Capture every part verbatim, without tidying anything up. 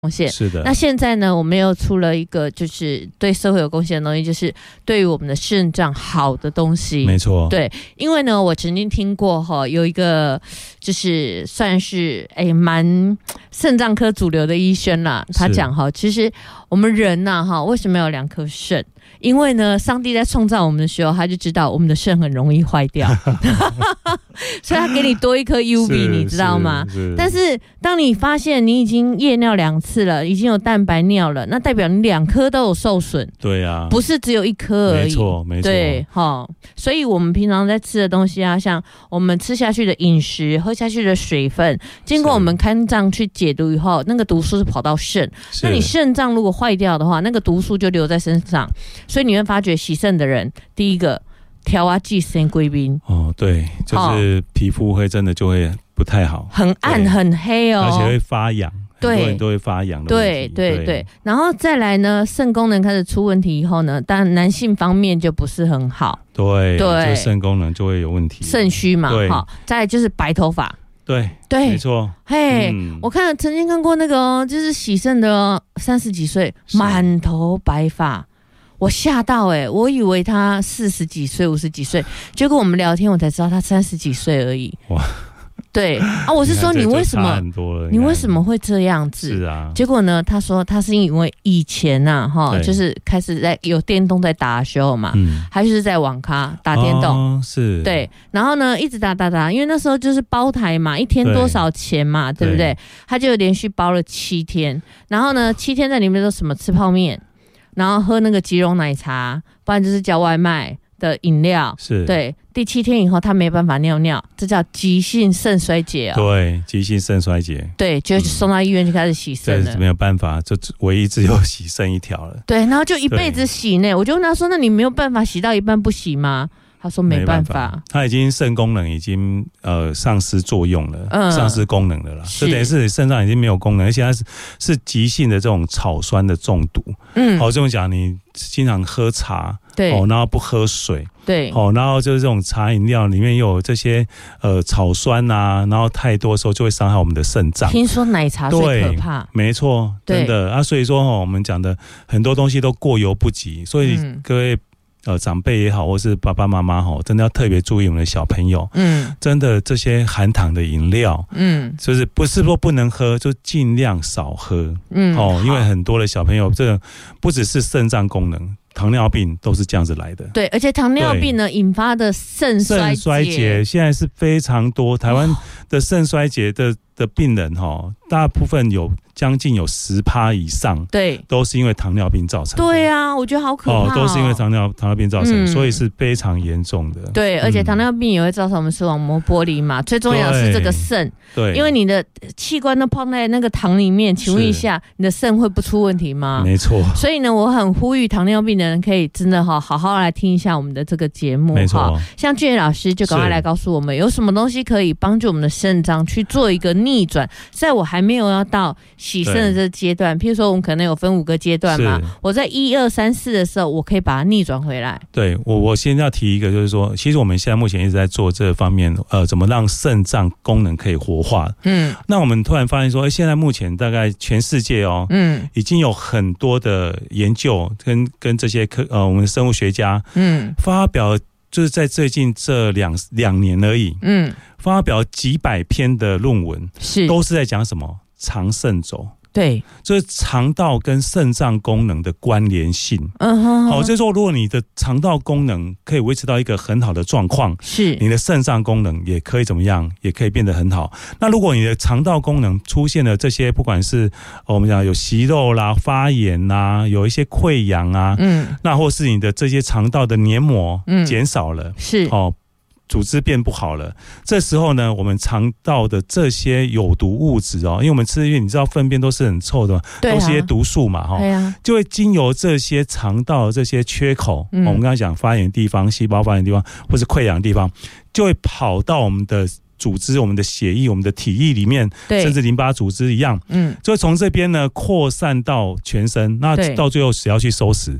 贡献。 是的。 那现在呢，我们又出了一个就是对社会有贡献的东西，就是对于我们的肾脏好的东西。 没错。 对，因为呢，我曾经听过哈，有一个就是算是哎蛮肾脏科主流的医生啦，他讲哈，其实我们人呐哈，为什么要有两颗肾？因为呢，上帝在创造我们的时候，他就知道我们的肾很容易坏掉，所以他给你多一颗 U V， 你知道吗？但是当你发现你已经夜尿两次了，已经有蛋白尿了，那代表你两颗都有受损。对啊，不是只有一颗而已。没错，没错。对，哈，所以我们平常在吃的东西啊，像我们吃下去的饮食、喝下去的水分，经过我们肝脏去解毒以后，那个毒素是跑到肾。那你肾脏如果坏掉的话，那个毒素就留在身上。所以你会发觉洗肾的人，第一个调啊剂肾归兵哦，对，就是皮肤会真的就会不太好，很暗很黑哦，而且会发痒，对，很多人都会发痒的问题。对对 对, 对，然后再来呢，肾功能开始出问题以后呢，当然男性方面就不是很好，对对，就肾功能就会有问题，肾虚嘛，好，再来就是白头发。对对，没错。嘿、嗯，我看曾经看过那个、哦，就是洗肾的、哦，三十几岁，满头白发。我吓到哎、欸，我以为他四十几岁、五十几岁，结果我们聊天我才知道他三十几岁而已。哇，对啊，我是说你为什么你为什么会这样子？是啊，结果呢，他说他是因为以前呐、啊，哈，就是开始在有电动在打的时候嘛，嗯，他就是在网咖打电动，哦、是，对，然后呢一直打打打，因为那时候就是包台嘛，一天多少钱嘛， 对, 对不对？他就连续包了七天，然后呢七天在里面都什么吃泡面。然后喝那个即溶奶茶，不然就是叫外卖的饮料。是，对。第七天以后，他没办法尿尿，这叫急性肾衰竭哦。对，急性肾衰竭。对，就送到医院就开始洗肾了。嗯、没有办法，就唯一只有洗肾一条了。对，然后就一辈子洗呢。我就问他说：“那你没有办法洗到一半不洗吗？”他说没办法，办法他已经肾功能已经呃丧失作用了，嗯、丧失功能了啦，就等于是肾脏已经没有功能，而且它是是急性的这种草酸的中毒。嗯，好、哦，这种讲你经常喝茶，对，哦，然后不喝水，对，哦，然后就是这种茶饮料里面又有这些呃草酸啊，然后太多的时候就会伤害我们的肾脏。听说奶茶最可怕，没错，真的啊，所以说哦，我们讲的很多东西都过犹不及，所以各位。呃，长辈也好，或是爸爸妈妈哈，真的要特别注意我们的小朋友。嗯，真的这些含糖的饮料，嗯，就是不是说不能喝，就尽量少喝。嗯，哦，因为很多的小朋友，这个不只是肾脏功能。糖尿病都是这样子来的，对，而且糖尿病呢引发的肾衰竭，肾衰竭现在是非常多。台湾的肾衰竭的的病人哈，大部分有将近有十趴以上，对，都是因为糖尿病造成的。对啊，我觉得好可怕哦，哦都是因为糖尿糖尿病造成的、嗯，所以是非常严重的。对，而且糖尿病也会造成我们视网膜剥离嘛，最重要的是这个肾，对，因为你的器官都泡在那个糖里面，请问一下，你的肾会不出问题吗？没错。所以呢，我很呼吁糖尿病的人可以真的哈好好来听一下我们的这个节目哈。像俊老师就赶快来告诉我们，有什么东西可以帮助我们的肾脏去做一个逆转。在我还没有要到洗肾的这个阶段，譬如说我们可能有分五个阶段嘛，我在一二三四的时候，我可以把它逆转回来。对我，我先要提一个，就是说，其实我们现在目前一直在做这方面，呃，怎么让肾脏功能可以活化。嗯，那我们突然发现说，哎，现在目前大概全世界哦，嗯，已经有很多的研究跟跟这些科呃我们的生物学家，嗯，发表就是在最近这两两年而已，嗯，发表几百篇的论文，是都是在讲什么肠肾轴。对，就是肠道跟肾脏功能的关联性。嗯哼，好，就是说，如果你的肠道功能可以维持到一个很好的状况，是你的肾脏功能也可以怎么样，也可以变得很好。那如果你的肠道功能出现了这些，不管是我们讲有息肉啦、发炎啦，有一些溃疡啊，嗯，那或是你的这些肠道的黏膜减少了，嗯、是哦。组织变不好了，这时候呢，我们肠道的这些有毒物质哦，因为我们吃，因为你知道粪便都是很臭的嘛，对啊、都是一些毒素嘛，哈、啊，就会经由这些肠道的这些缺口，嗯、我们刚才讲发炎的地方、细胞发炎的地方，或是溃疡的地方，就会跑到我们的组织、我们的血液、我们的体液里面，甚至淋巴组织一样，嗯，就会从这边呢扩散到全身，那到最后只要去收拾。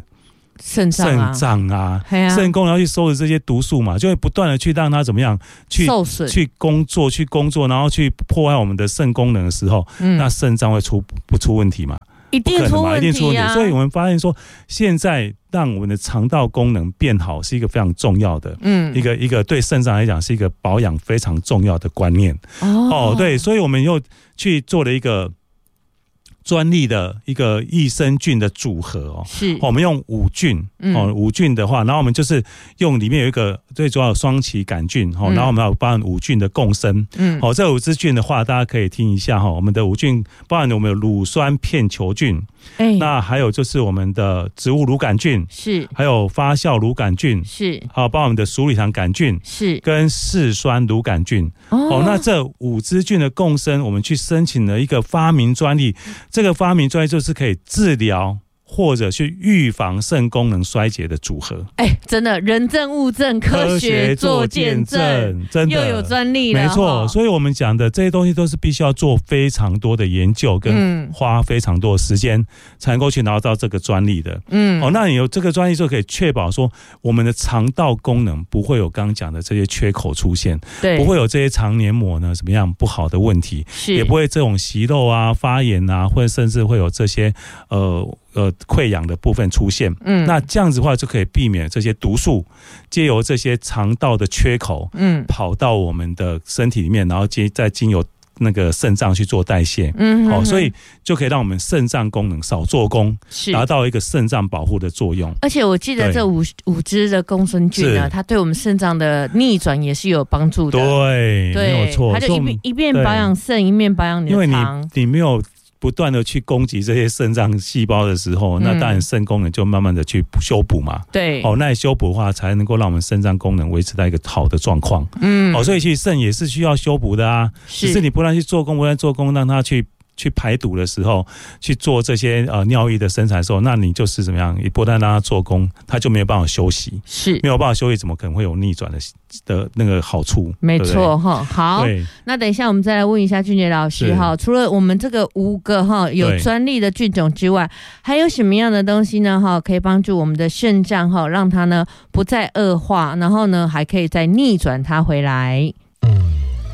肾脏啊， 肾脏啊，肾功能要去收拾这些毒素嘛，就会不断的去让它怎么样去受损、 去工作、去工作，然后去破坏我们的肾功能的时候，嗯、那肾脏会出不出问题嘛？ 一定出问题、啊、 一定出问题。所以我们发现说，现在让我们的肠道功能变好是一个非常重要的，嗯，一个一个对肾脏来讲是一个保养非常重要的观念。哦，哦对，所以我们又去做了一个专利的一个益生菌的组合哦，是我们用五菌哦，五菌的话，然后我们就是用里面有一个最主要的双歧杆菌哦，然后我们要包含五菌的共生，嗯，哦，这五支菌的话，大家可以听一下哈，我们的五菌包含我们有乳酸片球菌。欸、那还有就是我们的植物乳杆菌是，还有发酵乳杆菌是，还有包括我们的鼠李糖杆菌是，跟嗜酸乳杆菌 哦, 哦。那这五支菌的共生，我们去申请了一个发明专利，这个发明专利就是可以治疗或者去预防肾功能衰竭的组合。哎、欸， 真的人证物证，科学做见证，真的又有专利了， 没错。所以我们讲的这些东西都是必须要做非常多的研究，跟花非常多的时间才能够去拿到这个专利的。嗯，哦，那你有这个专利就可以确保说，我们的肠道功能不会有刚刚讲的这些缺口出现，对，不会有这些肠黏膜呢怎么样不好的问题，是，也不会这种息肉啊、发炎啊，或者甚至会有这些呃。呃，溃疡的部分出现，嗯，那这样子的话就可以避免这些毒素借由这些肠道的缺口，嗯，跑到我们的身体里面，然后接再经由那个肾脏去做代谢，嗯，好、哦，所以就可以让我们肾脏功能少做工，是达到一个肾脏保护的作用。 而且我记得这五五支的共生菌呢，它对我们肾脏的逆转也是有帮助的， 对，对，没有错， 它就一面一面保养肾，一面保养你的肠， 因为你你没有。不断的去攻击这些肾脏细胞的时候，那当然肾功能就慢慢的去修补嘛。对，哦，那你修补的话，才能够让我们肾脏功能维持在一个好的状况。嗯，哦，所以其实肾也是需要修补的啊，是只是你不断去做工，不断做工，让它去。去排毒的时候，去做这些呃尿液的生产的时候，那你就是怎么样？你不但让它做工，它就没有办法休息，是没有办法休息，怎么可能会有逆转的的那个好处？ 没错哈。好，那等一下我们再来问一下俊杰老师哈，除了我们这个五个哈有专利的菌种之外，还有什么样的东西呢？哈，可以帮助我们的肾脏哈，让它呢不再恶化，然后呢还可以再逆转它回来。